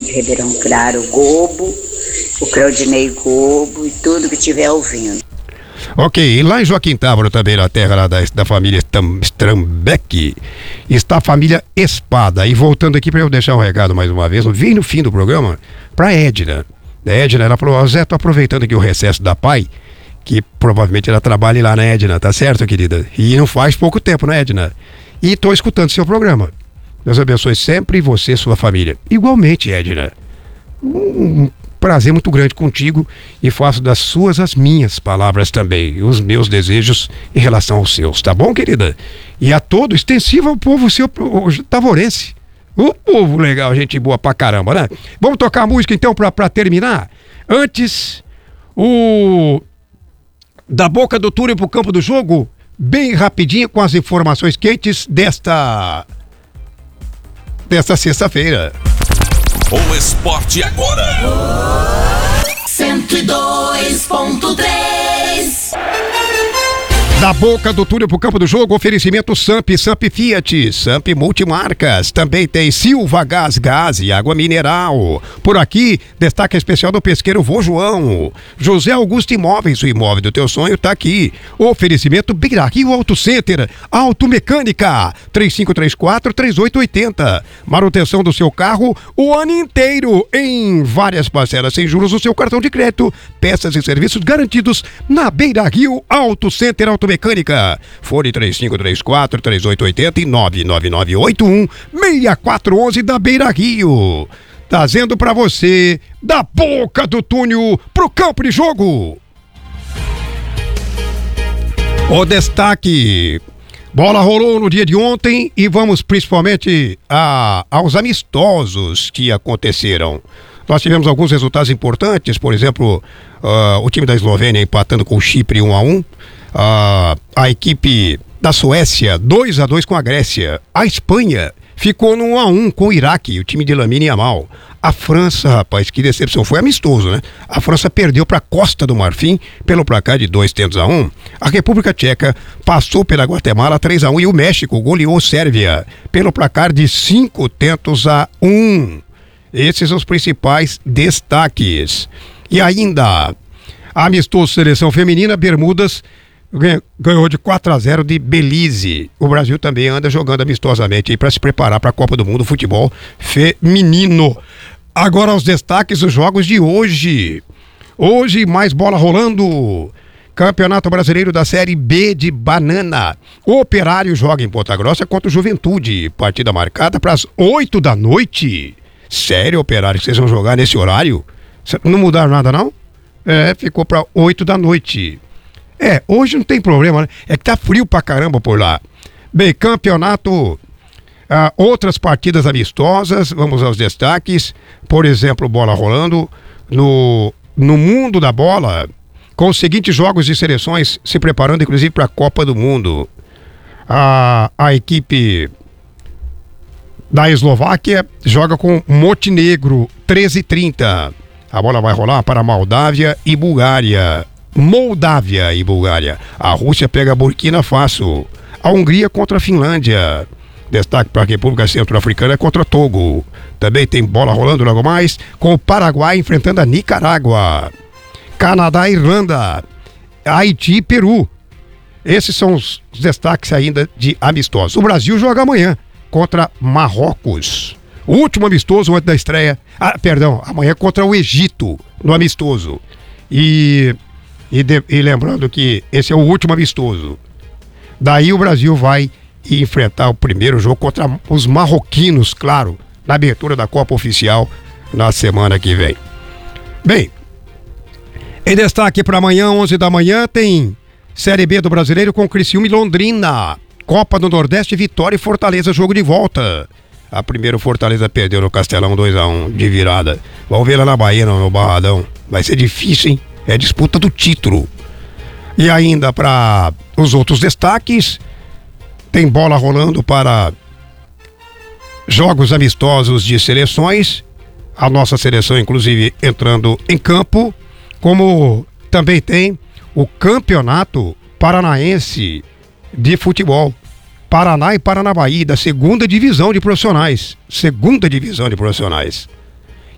de Ribeirão Claro, Gobo, o Claudinei Gobo e tudo que estiver ouvindo. Ok, e lá em Joaquim Távora também, na terra lá da família Strambeck, está a família Espada. E voltando aqui para eu deixar um recado mais uma vez, vim no fim do programa, para Edna. A Edna, ela falou, Zé, tô aproveitando aqui o recesso da PAI, que provavelmente ela trabalha lá na Edna, tá certo, querida? E não faz pouco tempo, né, Edna? E tô escutando seu programa. Deus abençoe sempre você e sua família. Igualmente, Edna. Um prazer muito grande contigo e faço das suas as minhas palavras também, os meus desejos em relação aos seus, tá bom, querida? E a todo, extensivo ao povo seu tavorense. O povo legal, gente boa pra caramba, né? Vamos tocar a música então pra terminar? Antes, da boca do túnel pro campo do jogo, bem rapidinho com as informações quentes desta sexta-feira. O esporte agora. 102.3. Da boca do túnel pro campo do jogo, oferecimento Samp Fiat, Samp Multimarcas, também tem Silva Gás e água mineral. Por aqui, destaque especial do pesqueiro Vô João. José Augusto Imóveis, o imóvel do teu sonho tá aqui. Oferecimento Beira-Rio Auto Center, Automecânica, 3534-3880. Manutenção do seu carro o ano inteiro, em várias parcelas sem juros no seu cartão de crédito. Peças e serviços garantidos na Beira-Rio Auto Center, Automecânica. Fone 3534-3880 e 99981-6411 da Beira-Rio. Trazendo pra você da boca do túnel pro campo de jogo. O destaque: bola rolou no dia de ontem e vamos principalmente aos amistosos que aconteceram. Nós tivemos alguns resultados importantes, por exemplo, o time da Eslovênia empatando com o Chipre 1-1. A equipe da Suécia 2-2 com a Grécia. A Espanha ficou no 1-1 com o Iraque, o time de Lamine Yamal. A França, rapaz, que decepção, foi amistoso, né? A França perdeu para a Costa do Marfim pelo placar de 2-1. A República Tcheca passou pela Guatemala 3-1 e o México goleou a Sérvia pelo placar de 5-1. Esses são os principais destaques. E ainda, amistoso seleção feminina, Bermudas ganhou de 4-0 de Belize. O Brasil também anda jogando amistosamente para se preparar para a Copa do Mundo Futebol Feminino. Agora os destaques dos jogos de hoje. Hoje mais bola rolando. Campeonato Brasileiro da Série B de Banana. O Operário joga em Ponta Grossa contra o Juventude. Partida marcada para as 8 da noite. Sério, Operário, que vocês vão jogar nesse horário? Não mudaram nada, não? Ficou para 8 da noite. Hoje não tem problema, né? É que tá frio pra caramba por lá. Bem, campeonato, outras partidas amistosas, vamos aos destaques. Por exemplo, bola rolando no mundo da bola, com os seguintes jogos de seleções se preparando, inclusive, para a Copa do Mundo. A equipe da Eslováquia joga com Montenegro, 13h30. A bola vai rolar para Moldávia e Bulgária. A Rússia pega a Burkina Faso. A Hungria contra a Finlândia. Destaque para a República Centro-Africana contra Togo. Também tem bola rolando logo mais com o Paraguai enfrentando a Nicarágua. Canadá e Irlanda. Haiti e Peru. Esses são os destaques ainda de amistosos. O Brasil joga amanhã contra Marrocos. O último amistoso antes da estreia. Amanhã contra o Egito no amistoso. E lembrando que esse é o último amistoso. Daí o Brasil vai enfrentar o primeiro jogo contra os marroquinos, claro, na abertura da Copa Oficial na semana que vem. Bem, em destaque para amanhã, 11 da manhã, tem Série B do Brasileiro com Criciúma e Londrina. Copa do Nordeste, Vitória e Fortaleza, jogo de volta. A primeira Fortaleza perdeu no Castelão 2-1 de virada. Vamos ver lá na Bahia, no Barradão. Vai ser difícil, hein? É disputa do título. E ainda para os outros destaques, tem bola rolando para jogos amistosos de seleções. A nossa seleção, inclusive, entrando em campo. Como também tem o Campeonato Paranaense de Futebol. Paraná e Paranabaí, da segunda divisão de profissionais.